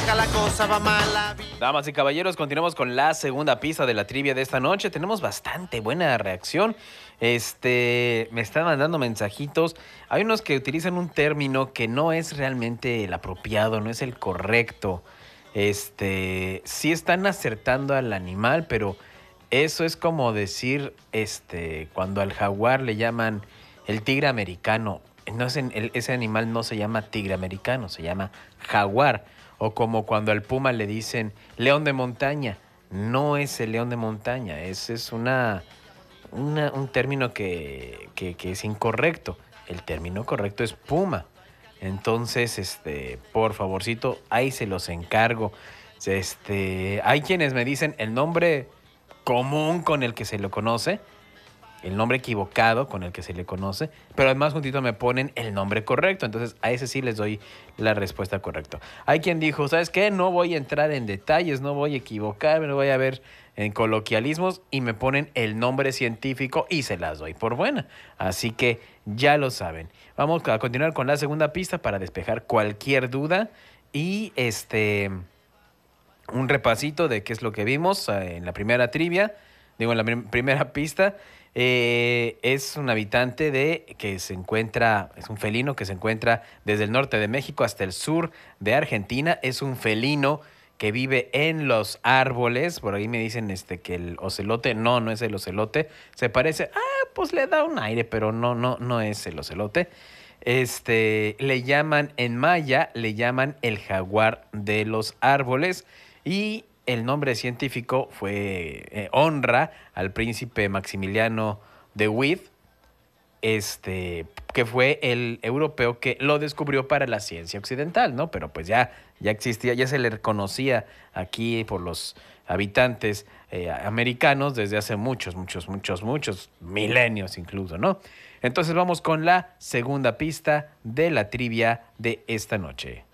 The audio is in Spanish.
acá la cosa va mala. Damas y caballeros, continuamos con la segunda pista de la trivia de esta noche. Tenemos bastante buena reacción. Me están mandando mensajitos. Hay unos que utilizan un término que no es realmente el apropiado, no es el correcto. Sí están acertando al animal, pero eso es como decir, cuando al jaguar le llaman el tigre americano. No es ese animal no se llama tigre americano, se llama jaguar. O como cuando al puma le dicen león de montaña. No es el león de montaña, ese es un término que es incorrecto. El término correcto es puma. Entonces, por favorcito, ahí se los encargo. Hay quienes me dicen el nombre común con el que se lo conoce, el nombre equivocado con el que se le conoce, pero además juntito me ponen el nombre correcto, entonces a ese sí les doy la respuesta correcta. Hay quien dijo, ¿sabes qué? No voy a entrar en detalles, no voy a equivocarme, no voy a ver en coloquialismos y me ponen el nombre científico y se las doy por buena. Así que ya lo saben. Vamos a continuar con la segunda pista para despejar cualquier duda y un repasito de qué es lo que vimos en la primera trivia, digo en la primera pista. Es un habitante es un felino que se encuentra desde el norte de México hasta el sur de Argentina. Es un felino que vive en los árboles. Por ahí me dicen que el ocelote, no es el ocelote. Se parece, pues le da un aire, pero no es el ocelote. Le llaman en maya, le llaman el jaguar de los árboles y el nombre científico fue honra al príncipe Maximiliano de Wied, que fue el europeo que lo descubrió para la ciencia occidental, ¿no? Pero pues ya existía, ya se le reconocía aquí por los habitantes americanos desde hace muchos milenios incluso, ¿no? Entonces vamos con la segunda pista de la trivia de esta noche.